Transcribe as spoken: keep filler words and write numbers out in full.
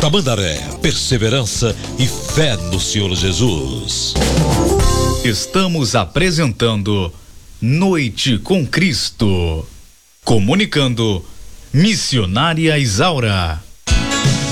Tamandaré, perseverança e fé no Senhor Jesus. Estamos apresentando Noite com Cristo. Comunicando Missionária Isaura.